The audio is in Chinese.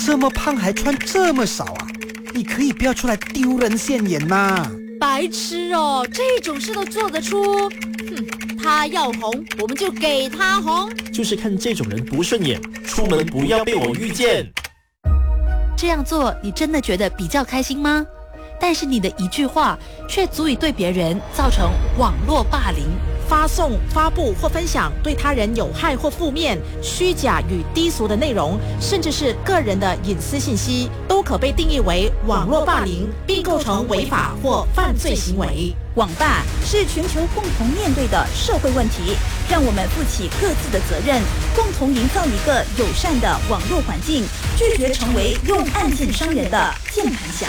这么胖还穿这么少啊？你可以不要出来丢人现眼吗？ 白痴哦，这种事都做得出？哼，他要红，我们就给他红。 就是看这种人不顺眼，出门不要被我遇见。 这样做，你真的觉得比较开心吗？但是你的一句话，却足以对别人造成网络霸凌。 发送、发布或分享对他人有害或负面、虚假与低俗的内容，甚至是个人的隐私信息，都可被定义为网络霸凌，并构成违法或犯罪行为。 网霸是全球共同面对的社会问题，让我们负起各自的责任，共同营造一个友善的网络环境，拒绝成为用案件伤人的键盘侠。